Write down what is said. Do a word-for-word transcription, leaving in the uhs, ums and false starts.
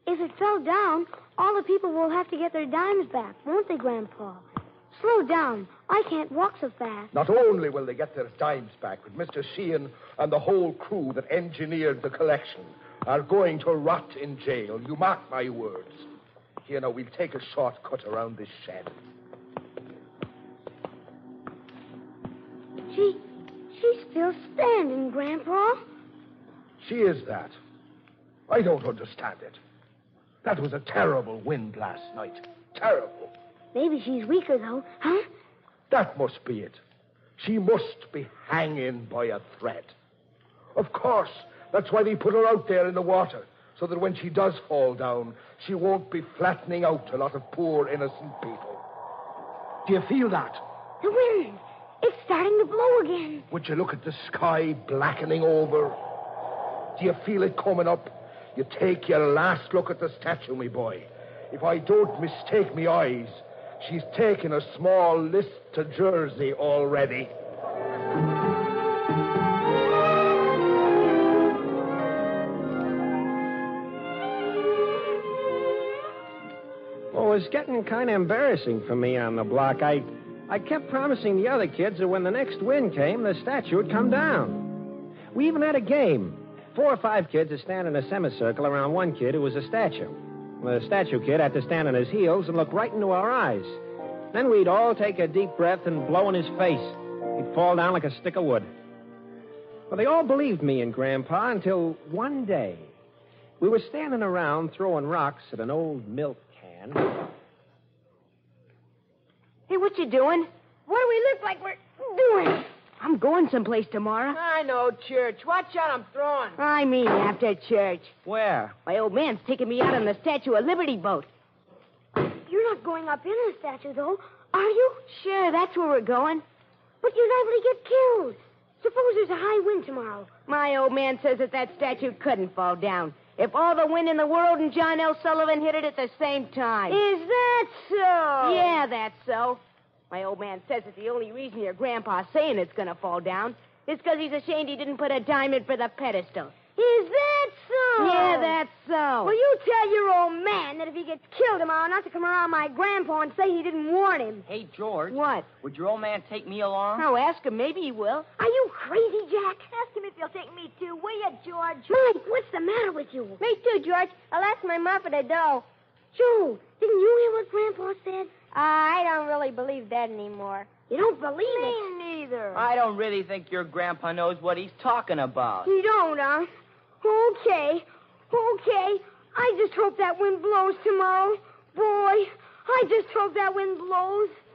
If it fell down, all the people will have to get their dimes back, won't they, Grandpa? Slow down. I can't walk so fast. Not only will they get their dimes back, but Mister Sheehan and the whole crew that engineered the collection are going to rot in jail. You mark my words. Here, now, we'll take a shortcut around this shed. She, she's still standing, Grandpa. She is that. I don't understand it. That was a terrible wind last night. Terrible. Maybe she's weaker, though, huh? That must be it. She must be hanging by a thread. Of course. That's why they put her out there in the water, so that when she does fall down, she won't be flattening out a lot of poor, innocent people. Do you feel that? The wind. It's starting to blow again. Would you look at the sky blackening over? Do you feel it coming up? You take your last look at the statue, me boy. If I don't mistake me eyes, she's taken a small list to Jersey already. Well, it was getting kind of embarrassing for me on the block. I, I kept promising the other kids that when the next wind came, the statue would come down. We even had a game. Four or five kids would stand in a semicircle around one kid who was a statue. The statue kid had to stand on his heels and look right into our eyes. Then we'd all take a deep breath and blow in his face. He'd fall down like a stick of wood. Well, they all believed me and Grandpa until one day. We were standing around throwing rocks at an old milk can. Hey, what you doing? What do we look like we're doing? I'm going someplace tomorrow. I know, church. Watch out, I'm throwing. I mean after church. Where? My old man's taking me out on the Statue of Liberty boat. You're not going up in the statue, though, are you? Sure, that's where we're going. But you're liable to get killed. Suppose there's a high wind tomorrow. My old man says that that statue couldn't fall down if all the wind in the world and John L. Sullivan hit it at the same time. Is that so? Yeah, that's so. My old man says that the only reason your grandpa's saying it's going to fall down is because he's ashamed he didn't put a diamond for the pedestal. Is that so? Yeah, that's so. Well, you tell your old man that if he gets killed tomorrow, not to come around my grandpa and say he didn't warn him. Hey, George. What? Would your old man take me along? Oh, ask him. Maybe he will. Are you crazy, Jack? Ask him if he'll take me, too, will you, George? Mike, what's the matter with you? Me, too, George. I'll ask my mom for the dough. Joe, didn't you hear what Grandpa said? Uh, I don't really believe that anymore. You don't believe me it? Me neither. I don't really think your grandpa knows what he's talking about. You don't, huh? Okay. Okay. I just hope that wind blows tomorrow. Boy, I just hope that wind blows.